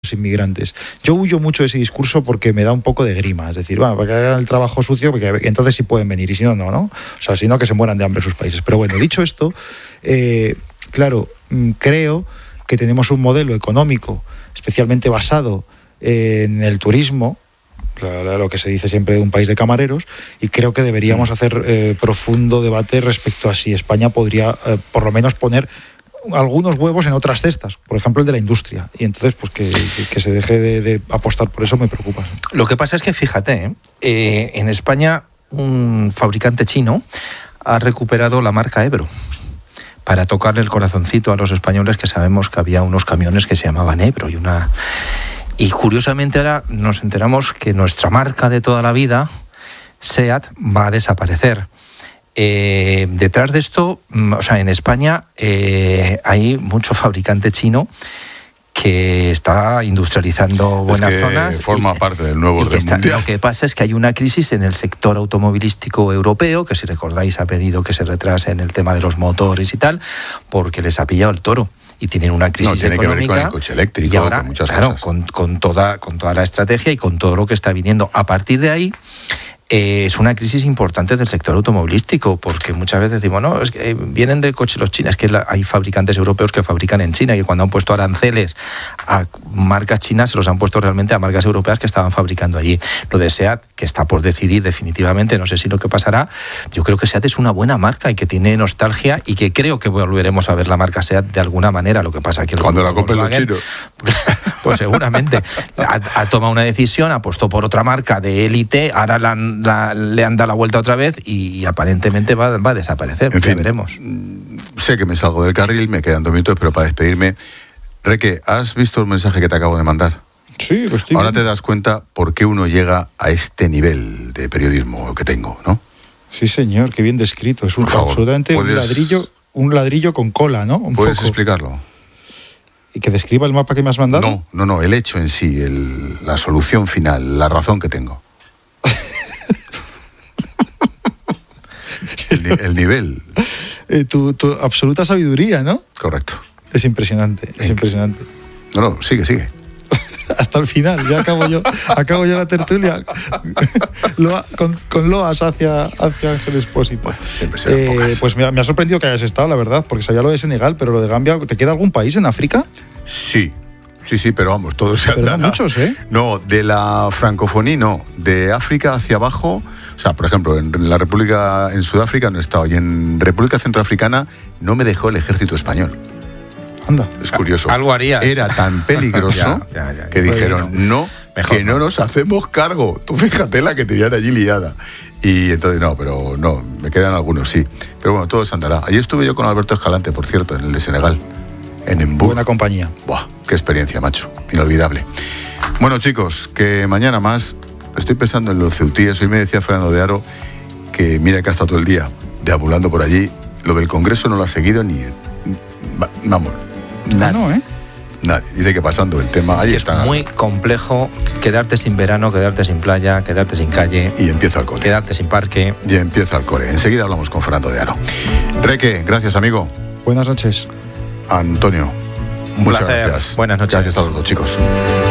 los inmigrantes. Yo huyo mucho de ese discurso porque me da un poco de grima. Es decir, para que hagan el trabajo sucio, porque entonces sí pueden venir, y si no, no. O sea, si no, que se mueran de hambre sus países. Pero bueno, dicho esto, claro, creo que tenemos un modelo económico especialmente basado en el turismo, lo que se dice siempre de un país de camareros, y creo que deberíamos hacer profundo debate respecto a si España podría por lo menos poner algunos huevos en otras cestas, por ejemplo el de la industria, y entonces pues que se deje de apostar por eso me preocupa. Lo que pasa es que fíjate, en España un fabricante chino ha recuperado la marca Ebro para tocarle el corazoncito a los españoles, que sabemos que había unos camiones que se llamaban Ebro y curiosamente ahora nos enteramos que nuestra marca de toda la vida, SEAT, va a desaparecer. Detrás de esto, o sea, en España hay mucho fabricante chino que está industrializando buenas zonas. Forma parte del nuevo orden mundial. Lo que pasa es que hay una crisis en el sector automovilístico europeo, que si recordáis ha pedido que se retrase en el tema de los motores y tal, porque les ha pillado el toro. Y tienen una crisis tiene económica. Que ver con el coche eléctrico, y ahora, con muchas claro, cosas. Con toda la estrategia y con todo lo que está viniendo. A partir de ahí, es una crisis importante del sector automovilístico, porque muchas veces decimos, no, es que vienen de coches los chinos, es que hay fabricantes europeos que fabrican en China, y cuando han puesto aranceles a marcas chinas, se los han puesto realmente a marcas europeas que estaban fabricando allí. Lo de SEAT, que está por decidir definitivamente, no sé si lo que pasará, yo creo que SEAT es una buena marca y que tiene nostalgia, y que creo que volveremos a ver la marca SEAT de alguna manera. Lo que pasa que cuando la compren los chinos, pues seguramente ha tomado una decisión, ha apostado por otra marca de élite, ahora le han dado la vuelta otra vez y aparentemente va a desaparecer. En fin, veremos. Sé que me salgo del carril, me quedan 2 minutos, pero para despedirme, Reque, ¿has visto el mensaje que te acabo de mandar? Sí, lo estoy Ahora viendo. te das cuenta por qué uno llega a este nivel de periodismo que tengo, ¿no? Sí, señor, qué bien descrito. Es absolutamente un ladrillo con cola, ¿no? ¿Puedes explicarlo? ¿Y que describa el mapa que me has mandado? No, el hecho en sí, la solución final, la razón que tengo. El nivel. Tu absoluta sabiduría, ¿no? Correcto. Es impresionante, es impresionante. No, sigue. Hasta el final, ya acabo yo la tertulia con loas hacia Ángel Expósito. Bueno, siempre serán pocas. Pues me ha sorprendido que hayas estado, la verdad, porque sabía lo de Senegal, pero lo de Gambia, ¿te queda algún país en África? Sí, pero vamos, todos se Pero andan. no muchos, ¿eh? No, de la francofonía no, de África hacia abajo. O sea, por ejemplo, en Sudáfrica no he estado, y en República Centroafricana no me dejó el ejército español. Anda. Es curioso. Algo harías. Era tan peligroso que dijeron, mejor que no nos hacemos cargo. Tú fíjate la que tenían allí liada. Y entonces pero no, me quedan algunos, sí. Pero bueno, todo se andará. Allí estuve yo con Alberto Escalante, por cierto, en el de Senegal, en Embú. Buena compañía. Buah, qué experiencia, macho. Inolvidable. Bueno, chicos, que mañana más. Estoy pensando en los ceutíes. Hoy me decía Fernando de Aro que mira que ha estado todo el día deambulando por allí. Lo del Congreso no lo ha seguido ni... Vamos, nadie. No, ¿eh? Nadie. Dice que pasando el tema... Ahí está. Es muy complejo quedarte sin verano, quedarte sin playa, quedarte sin calle. Y empieza el cole. Quedarte sin parque. Y empieza el cole. Enseguida hablamos con Fernando de Aro. Reque, gracias, amigo. Buenas noches. Antonio, Un muchas placer. gracias. Buenas noches. Gracias a los dos, chicos.